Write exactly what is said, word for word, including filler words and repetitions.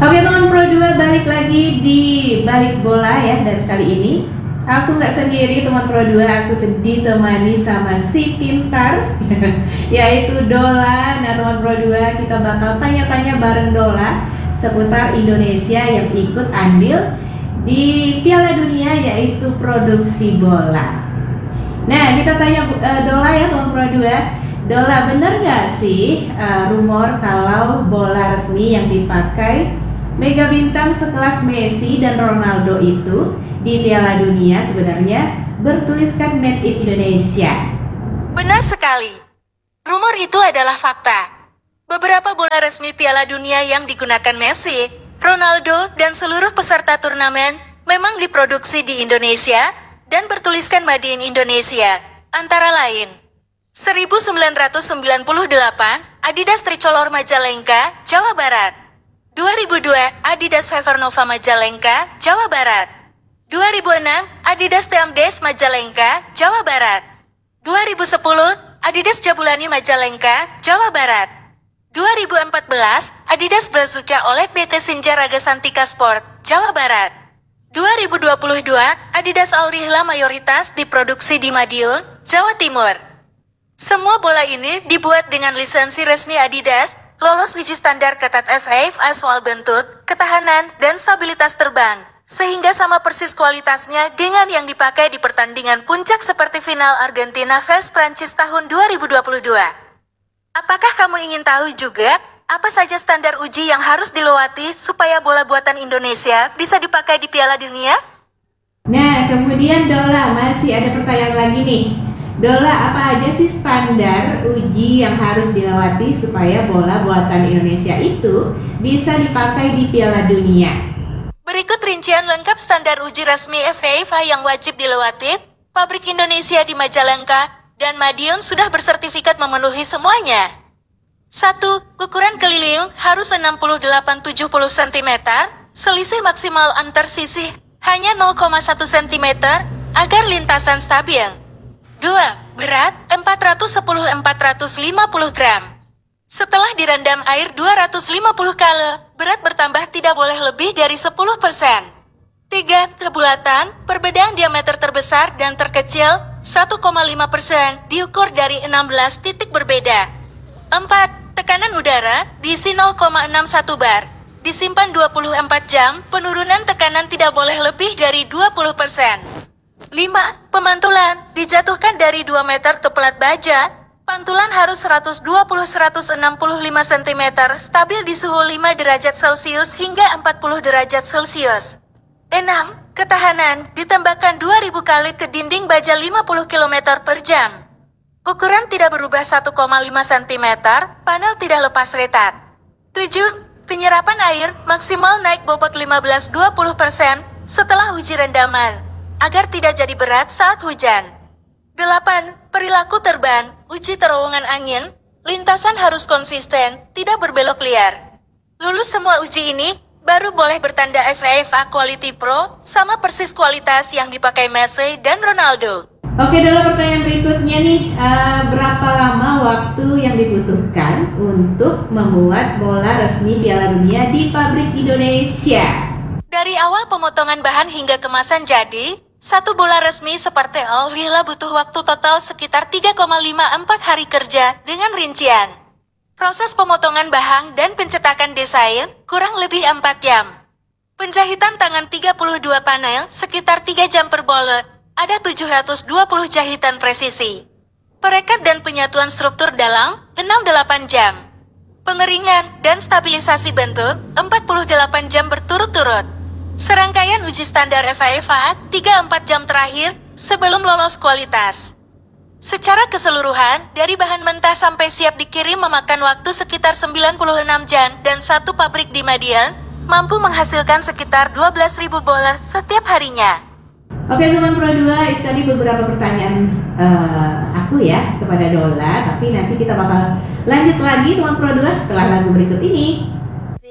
Oke teman Pro dua, balik lagi di Balik Bola ya. Dan kali ini aku nggak sendiri teman Pro dua, aku ditemani sama si pintar yaitu Dola. Nah teman Pro dua, kita bakal tanya-tanya bareng Dola seputar Indonesia yang ikut andil di Piala Dunia yaitu produksi bola. Nah kita tanya uh, Dola ya teman Pro dua. Dola, bener gak sih uh, rumor kalau bola resmi yang dipakai mega bintang sekelas Messi dan Ronaldo itu di Piala Dunia sebenarnya bertuliskan Made in Indonesia? Benar sekali. Rumor itu adalah fakta. Beberapa bola resmi Piala Dunia yang digunakan Messi, Ronaldo, dan seluruh peserta turnamen memang diproduksi di Indonesia dan bertuliskan Made in Indonesia, antara lain seribu sembilan ratus sembilan puluh delapan Adidas Tricolor Majalengka, Jawa Barat. dua ribu dua Adidas Fever Nova Majalengka, Jawa Barat. dua ribu enam Adidas T M Des Majalengka, Jawa Barat. dua ribu sepuluh Adidas Jabulani Majalengka, Jawa Barat. dua ribu empat belas Adidas Brazuka oleh B T Sinja Raga Santika Sport, Jawa Barat. dua ribu dua puluh dua Adidas Al Rihla mayoritas diproduksi di Madiun, Jawa Timur. Semua bola ini dibuat dengan lisensi resmi Adidas, lolos uji standar ketat F I F A soal bentuk, ketahanan, dan stabilitas terbang, sehingga sama persis kualitasnya dengan yang dipakai di pertandingan puncak seperti final Argentina vs Prancis tahun dua ribu dua puluh dua. Apakah kamu ingin tahu juga apa saja standar uji yang harus dilewati supaya bola buatan Indonesia bisa dipakai di Piala Dunia? Nah, kemudian Dola, masih ada pertanyaan lagi nih. Dola, apa aja sih standar uji yang harus dilewati supaya bola buatan Indonesia itu bisa dipakai di Piala Dunia? Berikut rincian lengkap standar uji resmi F I F A yang wajib dilewati. Pabrik Indonesia di Majalengka dan Madiun sudah bersertifikat memenuhi semuanya. satu. Ukuran keliling harus enam puluh delapan tujuh puluh sentimeter, selisih maksimal antar sisi hanya nol koma satu sentimeter agar lintasan stabil. dua. Berat empat ratus sepuluh sampai empat ratus lima puluh gram. Setelah direndam air dua ratus lima puluh kali, berat bertambah tidak boleh lebih dari sepuluh persen. tiga. Kebulatan, perbedaan diameter terbesar dan terkecil satu koma lima persen diukur dari enam belas titik berbeda. empat. Tekanan udara diisi nol koma enam satu bar. Disimpan dua puluh empat jam, penurunan tekanan tidak boleh lebih dari dua puluh persen. lima. Pemantulan dijatuhkan dari dua meter ke pelat baja. Pantulan harus seratus dua puluh sampai seratus enam puluh lima sentimeter, stabil di suhu lima derajat Celcius hingga empat puluh derajat Celcius. enam. Ketahanan ditembakkan dua ribu kali ke dinding baja lima puluh kilometer per jam. Ukuran tidak berubah satu koma lima sentimeter, panel tidak lepas retak. tujuh. Penyerapan air maksimal naik bobot lima belas sampai dua puluh persen setelah uji rendaman, agar tidak jadi berat saat hujan. delapan. Perilaku terban, uji terowongan angin, lintasan harus konsisten, tidak berbelok liar. Lulus semua uji ini, baru boleh bertanda F I F A Quality Pro, sama persis kualitas yang dipakai Messi dan Ronaldo. Oke, dalam pertanyaan berikutnya nih, uh, berapa lama waktu yang dibutuhkan untuk membuat bola resmi Piala Dunia di pabrik Indonesia? Dari awal pemotongan bahan hingga kemasan jadi, satu bola resmi seperti Al Rihla butuh waktu total sekitar tiga koma lima empat hari kerja dengan rincian. Proses pemotongan bahan dan pencetakan desain kurang lebih empat jam. Penjahitan tangan tiga puluh dua panel sekitar tiga jam per bola, ada tujuh ratus dua puluh jahitan presisi. Perekat dan penyatuan struktur dalam enam sampai delapan jam. Pengeringan dan stabilisasi bentuk empat puluh delapan jam berturut-turut. Serangkaian uji standar F I F A tiga sampai empat jam terakhir sebelum lolos kualitas. Secara keseluruhan, dari bahan mentah sampai siap dikirim memakan waktu sekitar sembilan puluh enam jam dan satu pabrik di Madiun mampu menghasilkan sekitar dua belas ribu bola setiap harinya. Oke teman Pro dua, itu tadi beberapa pertanyaan uh, aku ya kepada Dola, tapi nanti kita bakal lanjut lagi teman Pro dua setelah lagu berikut ini.